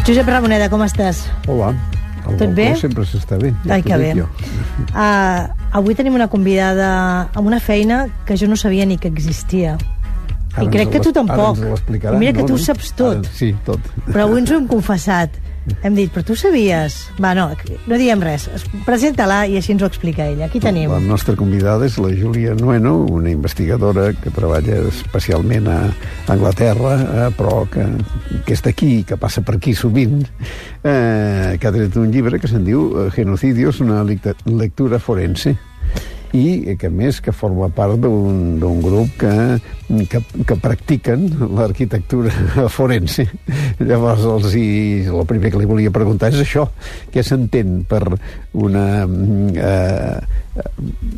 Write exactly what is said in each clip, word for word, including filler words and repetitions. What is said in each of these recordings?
Josep Ramoneda, com estàs? Hola. El Tot bé? Sempre s'està bé. Ja Ai, que bé. Uh, avui tenim una convidada amb una feina que jo no sabia ni que existia. Ara I crec que tu tampoc. I mira que no, tu ho saps tot. Ara, sí, tot. Però avui ens ho hem confessat. Hem dit, però tu sabies? Va, no, no diguem res. Presenta-la i així ens ho explica ella. Aquí tenim. La nostra convidada és la Júlia Nueno, una investigadora que treballa especialment a Anglaterra, eh, però que, que és d'aquí, que passa per aquí sovint, eh, que ha tret un llibre que se'n diu Genocidios, una lectura forense, i que a més que forma part d'un grup que, que, que practiquen l'arquitectura forense. Llavors els hi, el primer que li volia preguntar és això, què s'entén per una eh,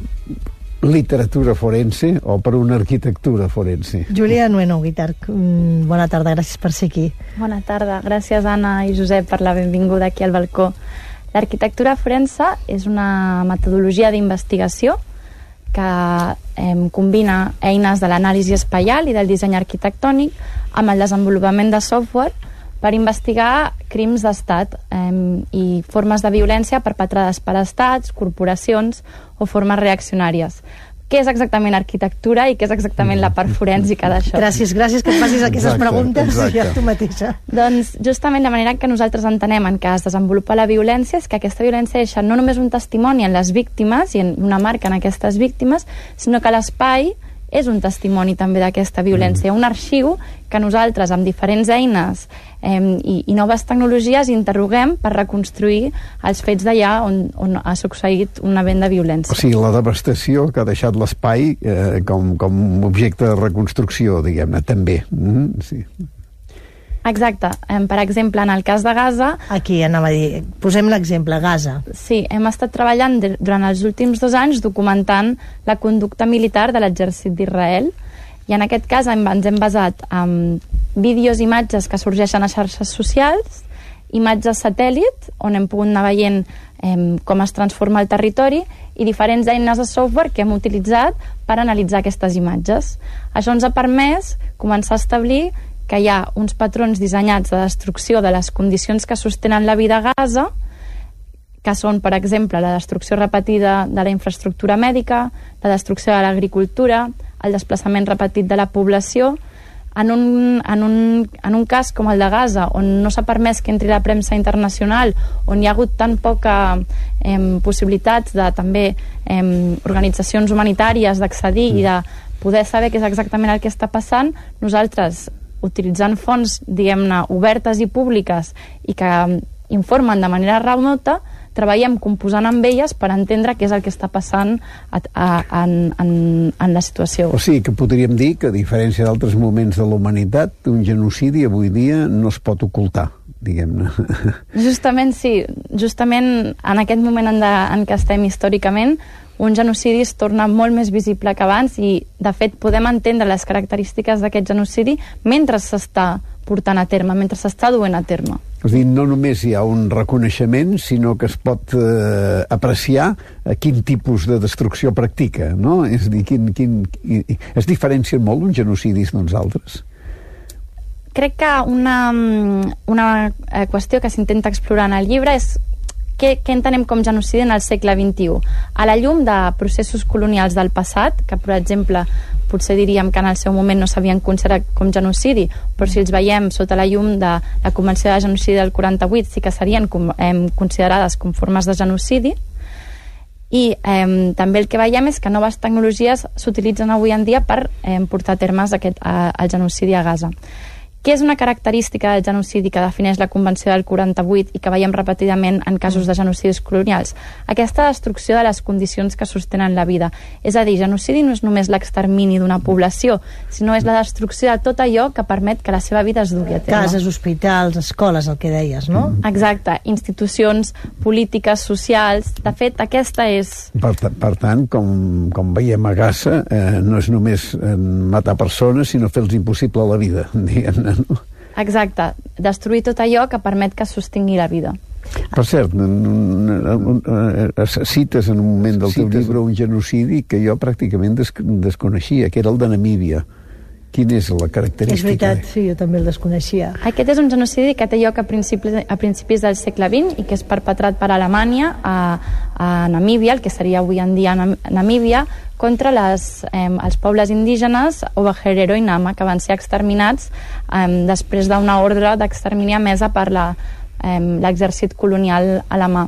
literatura forense o per una arquitectura forense? Júlia Nueno, Guitarc, bona tarda, gràcies per ser aquí. Bona tarda, gràcies Anna i Josep per la benvinguda aquí al balcó. L'arquitectura forense és una metodologia d'investigació que eh, combina eines de l'anàlisi espaial i del disseny arquitectònic amb el desenvolupament de software per investigar crims d'estat eh, i formes de violència perpetrades per estats, corporacions o formes reaccionàries. Què és exactament arquitectura i què és exactament la part forènsica d'això? Gràcies, gràcies que et facis aquestes exacte, preguntes exacte. Ja tu mateixa. Doncs justament la manera que nosaltres entenem en què es desenvolupa la violència és que aquesta violència deixa no només un testimoni en les víctimes i en una marca en aquestes víctimes, sinó que l'espai és un testimoni també d'aquesta violència, un arxiu que nosaltres amb diferents eines eh, i, i noves tecnologies interroguem per reconstruir els fets d'allà on, on ha succeït un event de violència. O sigui, la devastació que ha deixat l'espai eh, com, com objecte de reconstrucció, diguem-ne, també. Mm-hmm, sí. Exacte. Per exemple, en el cas de Gaza... Aquí anava a dir, posem l'exemple, Gaza. Sí, hem estat treballant durant els últims dos anys documentant la conducta militar de l'exèrcit d'Israel i en aquest cas ens hem basat en vídeos i imatges que sorgeixen a xarxes socials, imatges satèl·lit, on hem pogut anar veient eh, com es transforma el territori i diferents eines de software que hem utilitzat per analitzar aquestes imatges. Això ens ha permès començar a establir que hi ha uns patrons dissenyats de destrucció de les condicions que sostenen la vida a Gaza, que són, per exemple, la destrucció repetida de la infraestructura mèdica, la destrucció de l'agricultura, el desplaçament repetit de la població. En un, en un, en un cas com el de Gaza, on no s'ha permès que entri la premsa internacional, on hi ha hagut tan poca eh, possibilitats de també eh, organitzacions humanitàries d'accedir i de poder saber què és exactament el que està passant, nosaltres utilitzant fonts, diguem-ne, obertes i públiques i que informen de manera remota, treballem composant amb elles per entendre què és el que està passant a, a, en, en, en la situació. O sigui, que podríem dir que, a diferència d'altres moments de la humanitat, un genocidi avui dia no es pot ocultar, diguem-ne. Justament sí. Justament en aquest moment en, de, en què estem històricament, un genocidi es torna molt més visible que abans i, de fet, podem entendre les característiques d'aquest genocidi mentre s'està portant a terme, mentre s'està duent a terme. És a dir, no només hi ha un reconeixement, sinó que es pot eh, apreciar a quin tipus de destrucció practica, no? És a dir, quin, quin, es diferencien molt uns genocidis d'uns altres? Crec que una, una qüestió que s'intenta explorar en el llibre és Què, què entenem com genocidi en el segle vint-i-u? A la llum de processos colonials del passat, que, per exemple, potser diríem que en el seu moment no s'havien considerat com genocidi, però si els veiem sota la llum de la Convenció de Genocidi del quaranta-vuit, sí que serien com, eh, considerades com formes de genocidi. I eh, també el que veiem és que noves tecnologies s'utilitzen avui en dia per eh, portar a termes aquest, a, el genocidi a Gaza. Què és una característica del genocidi que defineix la Convenció del quaranta-vuit i que veiem repetidament en casos de genocidis colonials? Aquesta destrucció de les condicions que sostenen la vida. És a dir, genocidi no és només l'extermini d'una població, sinó és la destrucció de tot allò que permet que la seva vida es dugui a terme. Cases, hospitals, escoles, el que deies, no? Exacte. Institucions polítiques, socials. De fet, aquesta és... Per, per tant, com, com veiem a Gaza, eh, no és només eh, matar persones, sinó fer-los impossible la vida, diguem-ne. Exacte, destruir tot allò que permet que sostingui la vida. Per cert, cites en un moment del teu llibre un genocidi que jo pràcticament desconeixia, que era el de Namíbia. Quina és la característica? És veritat, sí, jo també el desconeixia. Aquest és un genocidi que té lloc a principis, a principis del segle vint i que és perpetrat per Alemanya a, a Namíbia, el que seria avui en dia Namíbia, contra les, eh, els pobles indígenes Ovaherero i Nama, que van ser exterminats eh, després d'una ordre d'extermini emesa per la, eh, l'exèrcit colonial alemà.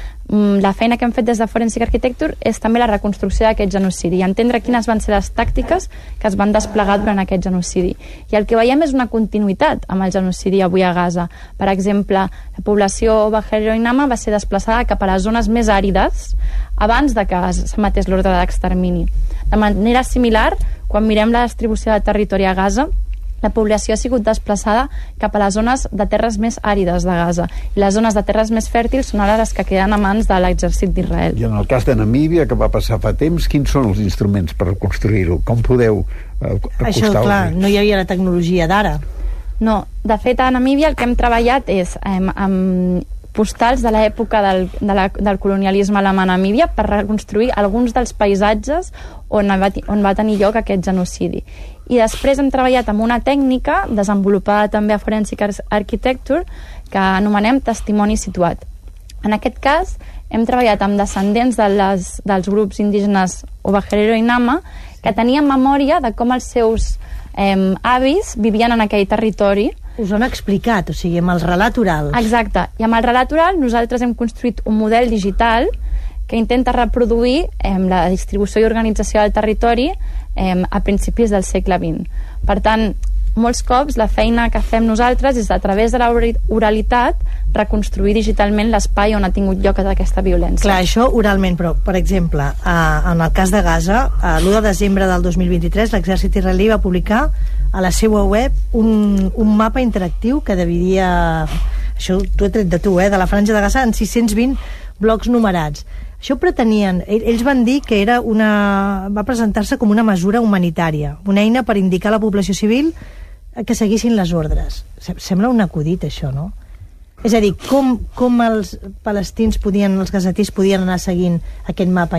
La feina que hem fet des de Forensic Architecture és també la reconstrucció d'aquest genocidi i entendre quines van ser les tàctiques que es van desplegar durant aquest genocidi. I el que veiem és una continuïtat amb el genocidi avui a Gaza. Per exemple, la població Ovaherero i Nama va ser desplaçada cap a les zones més àrides abans de que s'emetés l'ordre d'extermini. De manera similar, quan mirem la distribució de territori a Gaza, la població ha sigut desplaçada cap a les zones de terres més àrides de Gaza. I les zones de terres més fèrtils són ara les que queden a mans de l'exèrcit d'Israel. I en el cas de Namíbia, que va passar fa temps, quins són els instruments per reconstruir-ho? Com podeu eh, acostar-vos? Això, clar, no hi havia la tecnologia d'ara. No, de fet, a Namíbia el que hem treballat és eh, amb postals de l'època del, de la, del colonialisme alemà a Namíbia per reconstruir alguns dels paisatges on va, on va tenir lloc aquest genocidi. I després hem treballat amb una tècnica desenvolupada també a Forensic Architecture que anomenem testimoni situat. En aquest cas hem treballat amb descendents de les, dels grups indígenes Ovaherero i Nama que tenien memòria de com els seus eh, avis vivien en aquell territori. Us ho hem explicat, o sigui, amb el relat oral. Exacte, i amb el relat oral nosaltres hem construït un model digital que intenta reproduir eh, la distribució i organització del territori eh, a principis del segle vint. Per tant, molts cops la feina que fem nosaltres és a través de l'oralitat reconstruir digitalment l'espai on ha tingut lloc aquesta violència. Clar, això oralment, però, per exemple, eh, en el cas de Gaza, eh, l'u de desembre del dos mil vint-i-tres, l'exèrcit israelí va publicar a la seva web un, un mapa interactiu que dividia, això t'ho he tret de tu, eh, de la franja de Gaza en sis cents vint blocs numerats. Això pretenien, ells van dir que era una, va presentar-se com una mesura humanitària, una eina per indicar a la població civil que seguissin les ordres. Sembla un acudit, això, no? És a dir, com, com els palestins podien, els gazatís podien anar seguint aquest mapa?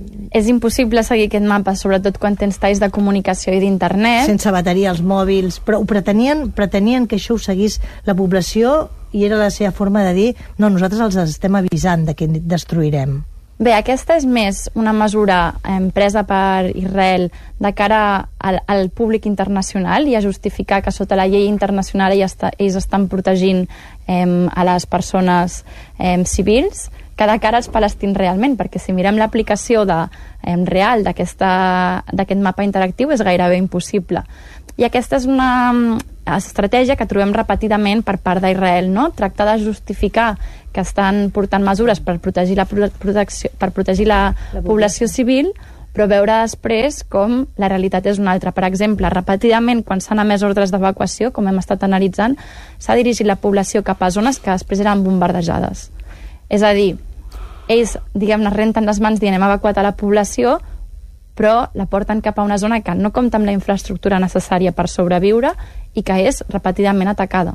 És impossible seguir aquest mapa, sobretot quan tens talls de comunicació i d'internet. Sense bateria als mòbils, però ho pretenien, pretenien que això ho seguís la població i era la seva forma de dir, no, nosaltres els estem avisant de que destruirem. Bé, aquesta és més una mesura eh, presa per Israel de cara al, al públic internacional i a justificar que sota la llei internacional ells, està, ells estan protegint eh, a les persones eh, civils que de cara als palestins realment, perquè si mirem l'aplicació de, eh, real d'aquest mapa interactiu és gairebé impossible. I aquesta és una estratègia que trobem repetidament per part d'Israel, no? Tractar de justificar que estan portant mesures per protegir la, protecció, per protegir la, la població civil, però veure després com la realitat és una altra. Per exemple, repetidament, quan s'han emès ordres d'evacuació, com hem estat analitzant, s'ha dirigit la població cap a zones que després eren bombardejades. És a dir, ells, diguem-ne, renten les mans dient hem evacuat a la població, però la porten cap a una zona que no compta amb la infraestructura necessària per sobreviure i que és repetidament atacada.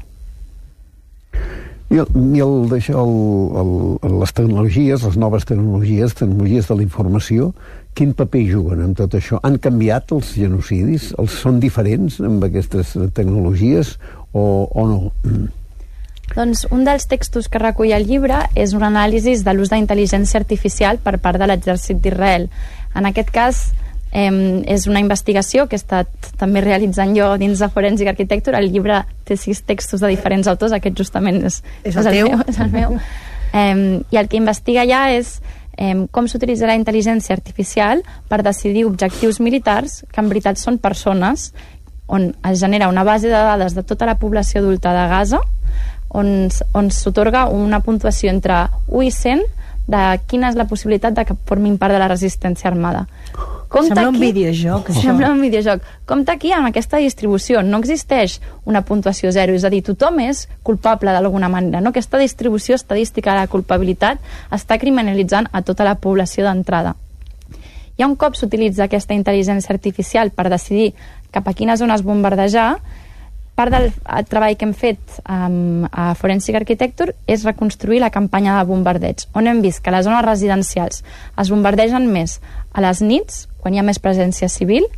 I, el, i el, això, el, el, les tecnologies, les noves tecnologies, tecnologies de la informació, quin paper juguen amb tot això? Han canviat els genocidis? Els són diferents amb aquestes tecnologies o, o no? Doncs un dels textos que recull el llibre és un anàlisi de l'ús d'intel·ligència artificial per part de l'exèrcit d'Israel. En aquest cas, eh, és una investigació que he estat també realitzant jo dins de Forensic Architecture. El llibre té sis textos de diferents autors, aquest justament és, és, el, és el teu? meu. És el meu. eh, I el que investiga ja és eh, com s'utilitza la intel·ligència artificial per decidir objectius militars que en veritat són persones, on es genera una base de dades de tota la població adulta de Gaza, on, on s'otorga una puntuació entre u i cent de quina és la possibilitat de que formin part de la resistència armada. Compte Sembla aquí, un videojoc, això. Sembla un videojoc. Compte aquí amb aquesta distribució. No existeix una puntuació zero, és a dir, tothom és culpable d'alguna manera. No? Aquesta distribució estadística de la culpabilitat està criminalitzant a tota la població d'entrada. I un cop s'utilitza aquesta intel·ligència artificial per decidir cap a quines zones bombardejar, part del treball que hem fet um, a Forensic Architecture és reconstruir la campanya de bombardeig, on hem vist que les zones residencials es bombardegen més a les nits, quan hi ha més presència civil,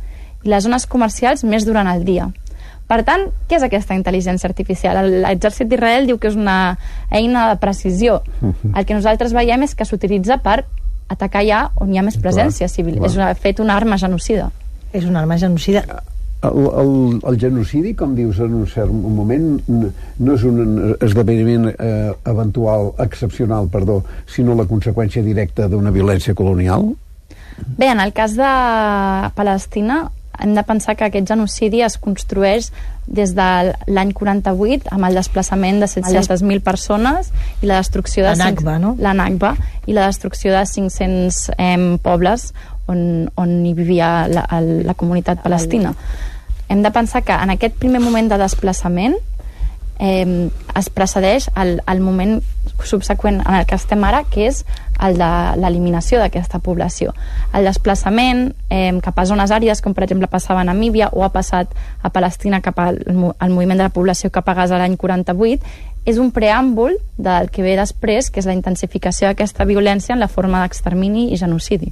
i les zones comercials més durant el dia. Per tant, què és aquesta intel·ligència artificial? L'exèrcit d'Israel diu que és una eina de precisió. El que nosaltres veiem és que s'utilitza per atacar allà on hi ha més presència civil. Clar. És una, fet una arma genocida. És una arma genocida. El, el, el genocidi, com dius en un cert moment, no és un esdeveniment eh, eventual, excepcional, perdó, sinó la conseqüència directa d'una violència colonial? Bé, en el cas de Palestina hem de pensar que aquest genocidi es construeix des de l'any quaranta-vuit amb el desplaçament de set-centes mil persones i la destrucció de... La Nakba, no? La Nakba, i la destrucció de cinc-cents eh, pobles on, on hi vivia la, la comunitat palestina. Hem de pensar que en aquest primer moment de desplaçament eh, es precedeix el, el moment subseqüent en el que estem ara, que és el de l'eliminació d'aquesta població. El desplaçament eh, cap a zones àrides, com per exemple passava a Namíbia o ha passat a Palestina cap al, al moviment de la població cap a Gaza l'any quaranta-vuit, és un preàmbul del que ve després, que és la intensificació d'aquesta violència en la forma d'extermini i genocidi.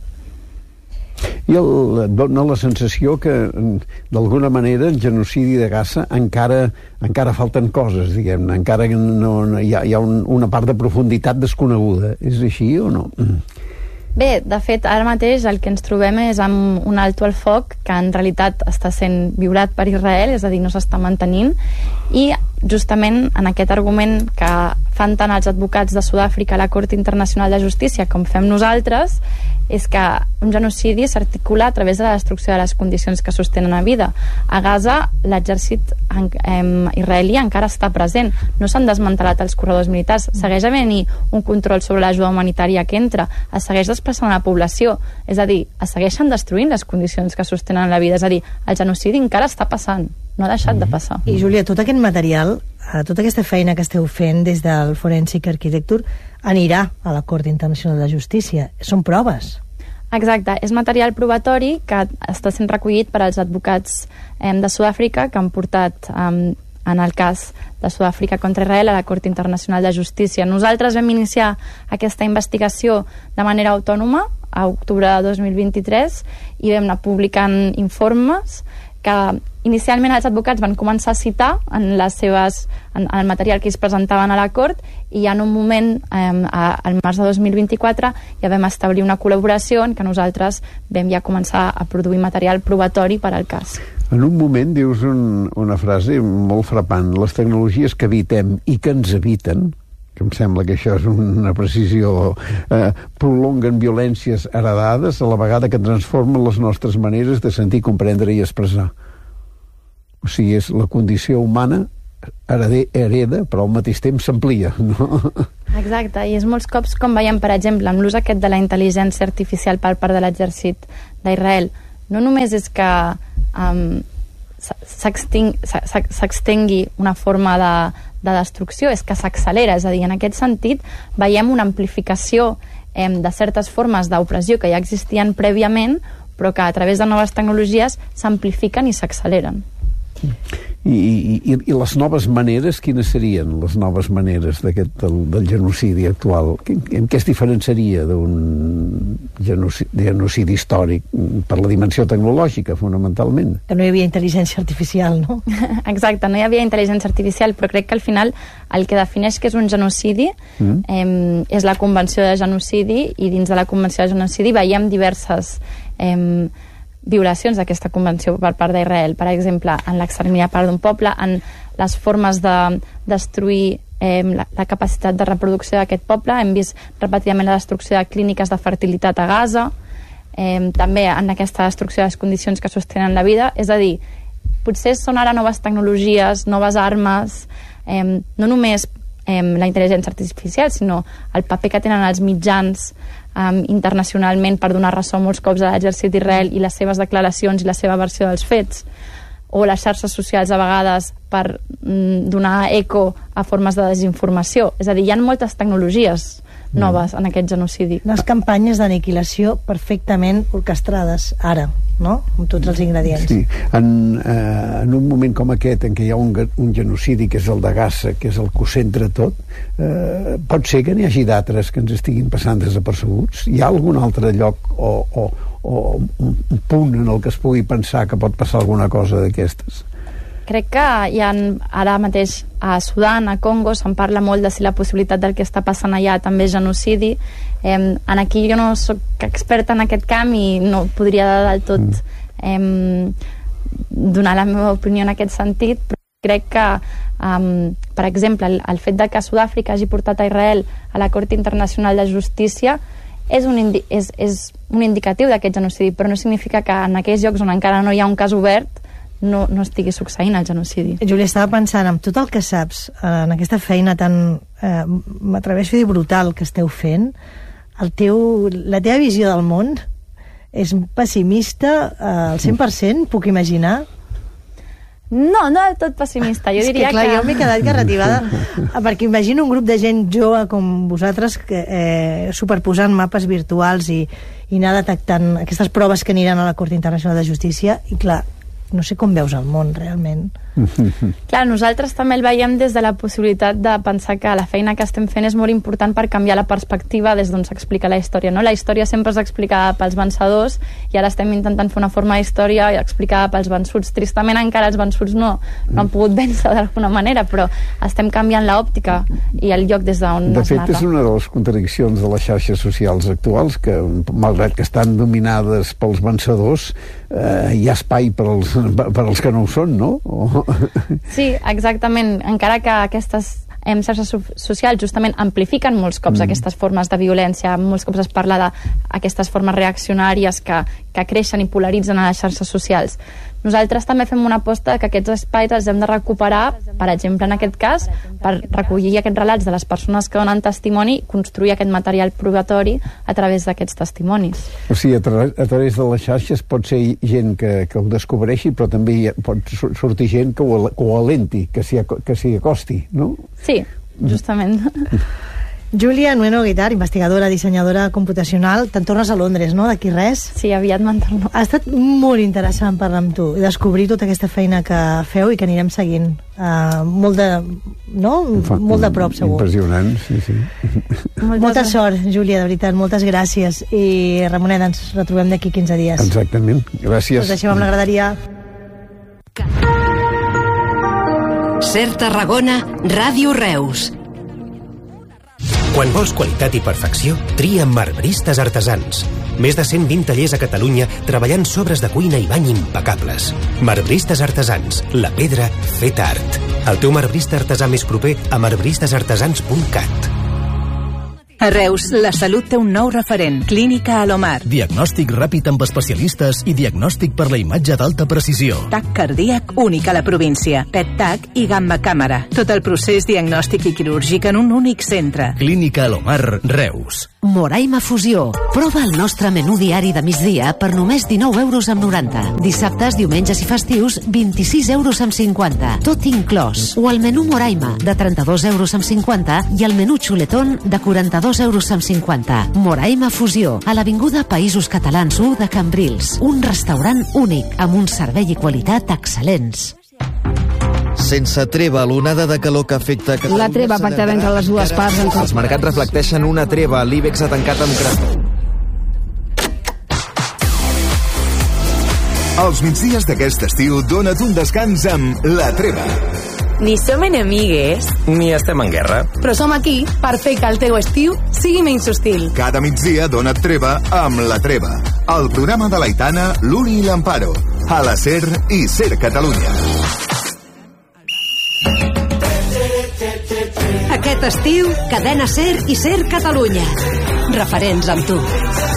I el, dona la sensació que d'alguna manera el genocidi de Gaza encara, encara falten coses, diguem-ne, encara no, no, hi ha, hi ha un, una part de profunditat desconeguda. És així o no? Bé, de fet, ara mateix el que ens trobem és amb un alto al foc que en realitat està sent violat per Israel, és a dir, no s'està mantenint, i justament en aquest argument que fan tant els advocats de Sud-àfrica a la Cort Internacional de Justícia com fem nosaltres, és que un genocidi s'articula a través de la destrucció de les condicions que sostenen la vida. A Gaza l'exèrcit eh, israelí encara està present, no s'han desmantelat els corredors militars, segueix havent-hi un control sobre l'ajuda humanitària que entra, es segueix desplaçant a la població, és a dir, es segueixen destruint les condicions que sostenen la vida, és a dir, el genocidi encara està passant, no ha deixat de passar. I Júlia, tot aquest material, tota aquesta feina que esteu fent des del Forensic Architecture anirà a la Cort Internacional de Justícia. Són proves. Exacte, és material probatori que està sent recollit per als advocats eh, de Sud-àfrica que han portat eh, en el cas de Sud-àfrica contra Israel a la Cort Internacional de Justícia. Nosaltres vam iniciar aquesta investigació de manera autònoma a octubre de dos mil vint-i-tres i vam anar publicant informes que inicialment els advocats van començar a citar en, les seves, en, en el material que ells presentaven a la Cort, i en un moment, eh, al març de dos mil vint-i-quatre, ja vam establir una col·laboració en què nosaltres vam ja començar a produir material probatori per al cas. En un moment dius un, una frase molt frapant: les tecnologies que evitem i que ens eviten, que em sembla que això és una precisió, eh, prolonguen violències heredades a la vegada que transformen les nostres maneres de sentir, comprendre i expressar. O sigui, és la condició humana herede, hereda, però al mateix temps s'amplia, no? Exacte, i és molts cops com veiem, per exemple, amb l'ús aquest de la intel·ligència artificial per part de l'exèrcit d'Israel. No només és que um, s'extingui una forma de, de destrucció, és que s'accelera, és a dir, en aquest sentit veiem una amplificació eh, de certes formes d'opressió que ja existien prèviament, però que a través de noves tecnologies s'amplifiquen i s'acceleren. I, i, i les noves maneres, quines serien les noves maneres d'aquest, del, del genocidi actual? En què es diferenciaria d'un genocidi, genocidi històric per la dimensió tecnològica, fonamentalment? Que no hi havia intel·ligència artificial, no? Exacte, no hi havia intel·ligència artificial, però crec que al final el que defineix que és un genocidi mm. eh, és la Convenció de Genocidi, i dins de la Convenció de Genocidi veiem diverses eh, violacions d'aquesta convenció per part d'Israel, per exemple, en l'extermini a part d'un poble, en les formes de destruir eh, la, la capacitat de reproducció d'aquest poble. Hem vist repetidament la destrucció de clíniques de fertilitat a Gaza, eh, també en aquesta destrucció de les condicions que sostenen la vida. És a dir, potser són ara noves tecnologies, noves armes, eh, no només eh, la intel·ligència artificial, sinó el paper que tenen els mitjans um, internacionalment per donar ressò molts cops a l'exèrcit d'Israel i les seves declaracions i la seva versió dels fets, o les xarxes socials a vegades per mm, donar eco a formes de desinformació. És a dir, hi ha moltes tecnologies noves en aquest genocidi. Les campanyes d'aniquilació perfectament orquestrades ara, no? Amb tots els ingredients. Sí. En, eh, en un moment com aquest, en què hi ha un, un genocidi que és el de Gaza, que és el que ho centra tot, eh, pot ser que n'hi hagi d'altres que ens estiguin passant desapercebuts? Hi ha algun altre lloc o, o, o un punt en el que es pugui pensar que pot passar alguna cosa d'aquestes? Crec que hi ha ara mateix a Sudan, a Congo, se'n parla molt de si la possibilitat del que està passant allà també és genocidi. Eh, en aquí jo no soc experta en aquest camp i no podria del tot eh, donar la meva opinió en aquest sentit, però crec que, um, per exemple, el, el fet de que Sud-àfrica hagi portat a Israel a la Cort Internacional de Justícia és un, indi és, és un indicatiu d'aquest genocidi, però no significa que en aquells llocs on encara no hi ha un cas obert no, no estigui succeint el genocidi. Júlia, estava pensant en tot el que saps en aquesta feina tan, eh, m'atreveixo a dir, brutal que esteu fent. El teu, la teva visió del món és pessimista eh, al cent per cent, puc imaginar? No, no del tot pessimista. Jo és diria que, clar, que... jo m'he quedat garrativada perquè imagino un grup de gent jove com vosaltres que, eh, superposant mapes virtuals i, i anar detectant aquestes proves que aniran a la Cort Internacional de Justícia i, clar, no sé com veus el món realment. Clar, nosaltres també el veiem des de la possibilitat de pensar que la feina que estem fent és molt important per canviar la perspectiva des d'on s'explica la història, no? La història sempre és explicada pels vencedors i ara estem intentant fer una forma d'història explicada pels vençuts. Tristament encara els vençuts no, no han pogut vèncer d'alguna manera, però estem canviant l'òptica i el lloc des d'on es narra. De fet, és una de les contradiccions de les xarxes socials actuals, que malgrat que estan dominades pels vencedors, eh, hi ha espai per als, per als que no ho són, no? O... Sí, exactament. Encara que aquestes em, xarxes socials justament amplifiquen molts cops mm. aquestes formes de violència, molts cops es parla d'aquestes formes reaccionàries que, que creixen i polaritzen a les xarxes socials. Nosaltres també fem una aposta que aquests espais els hem de recuperar, per exemple, en aquest cas, per recollir aquests relats de les persones que donen testimoni i construir aquest material probatori a través d'aquests testimonis. O sigui, a, tra a través de les xarxes pot ser gent que, que ho descobreixi, però també hi ha, pot sortir gent que ho, que ho alenti, que s'hi acosti, no? Sí, justament. Júlia Nueno Guitart, investigadora, dissenyadora computacional, te'n tornes a Londres, no?, d'aquí res? Sí, aviat me'n torno. Ha estat molt interessant parlar amb tu i descobrir tota aquesta feina que feu i que anirem seguint. Uh, molt de... no? Fa, molt de prop, segur. Impressionant, sí, sí. Molta, molta sort, Júlia, de veritat, moltes gràcies. I Ramoneda, ens retrobem d'aquí quinze dies. Exactament, gràcies. Us deixem amb la graderia. Ser Tarragona, Ràdio Reus. Quan vols qualitat i perfecció, tria Marbristes Artesans. Més de cent vint tallers a Catalunya treballant sobres de cuina i bany impecables. Marbristes Artesans, la pedra feta art. El teu marbrista artesà més proper a marbristes artesans punt cat. A Reus, la salut té un nou referent, Clínica Alomar. Diagnòstic ràpid amb especialistes i diagnòstic per la imatge d'alta precisió. TAC cardíac únic a la província, P E T-TAC i gamma càmera. Tot el procés diagnòstic i quirúrgic en un únic centre. Clínica Alomar, Reus. Moraima Fusió. Prova el nostre menú diari de migdia per només dinou euros amb noranta. Dissabtes, diumenges i festius, vint-i-sis euros amb cinquanta. Tot inclòs. O el menú Moraima, de trenta-dos euros amb cinquanta, i el menú Xuletón, de quaranta-dos euros amb cinquanta. Moraima Fusió, a l'avinguda Països Catalans u de Cambrils. Un restaurant únic, amb un servei i qualitat excel·lents. Sense treva, l'onada de calor que afecta... La treva pactada entre les dues parts... Els mercats reflecteixen una treva. L'Ibex ha tancat amb creu. Els migdies d'aquest estiu dona't un descans amb La Treva. Ni som enemigues, ni estem en guerra, però som aquí per fer que el teu estiu sigui menys hostil. Cada migdia dona't treva amb La Treva, el programa de l'Aitana, l'Uri i l'Amparo, a la SER i SER Catalunya. Aquest estiu, Cadena SER i SER Catalunya. Referents amb tu.